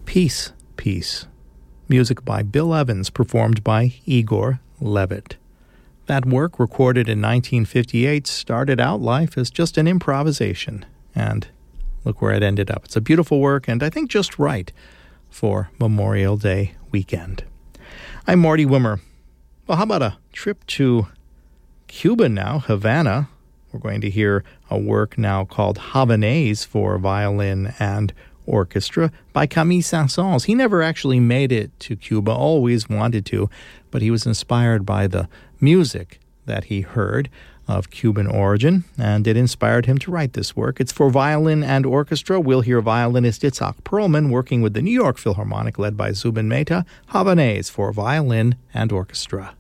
Peace, Peace. Music by Bill Evans, performed by Igor Levit. That work, recorded in 1958, started out life as just an improvisation, and look where it ended up. It's a beautiful work, and I think just right for Memorial Day weekend. I'm Marty Wimmer. Well, how about a trip to Cuba now, Havana? We're going to hear a work now called Havanese for violin and orchestra by Camille Saint-Saëns. He never actually made it to Cuba, always wanted to, but he was inspired by the music that he heard of Cuban origin, and it inspired him to write this work. It's for violin and orchestra. We'll hear violinist Itzhak Perlman working with the New York Philharmonic led by Zubin Mehta. Havanese for violin and orchestra.